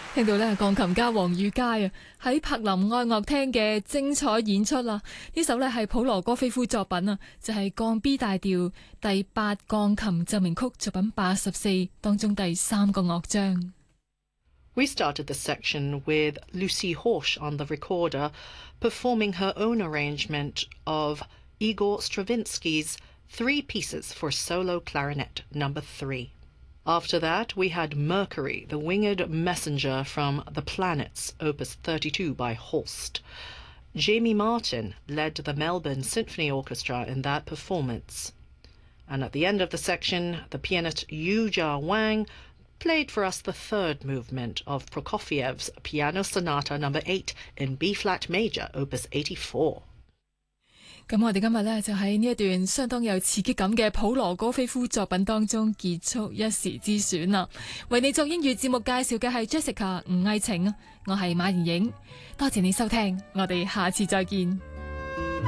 聽到咧鋼琴家黃宇佳啊喺柏林愛樂廳嘅精彩演出啦！呢首咧係普羅戈菲夫作品啊，就係降 B 大調第8鋼琴奏鳴曲作品84當中第3個樂章。 We started the section with Lucy Horsch on the recorder, performing her own arrangement of Igor Stravinsky's Three Pieces for Solo Clarinet No. 3. After that, we had Mercury, the Winged Messenger from The Planets, Opus 32 by Holst. Jamie Martin led the Melbourne Symphony Orchestra in that performance. And at the end of the section, the pianist Yu-Jia Wang played for us the third movement of Prokofiev's Piano Sonata No. 8 in B-flat major, Opus 84. 咁我哋今日呢，就喺呢一段相當有刺激感嘅普羅戈菲夫作品當中結束一時之選啦。為你作英語節目介紹嘅係 Jessica 吳藝晴，我係馬妍影，多謝你收聽，我哋下次再見。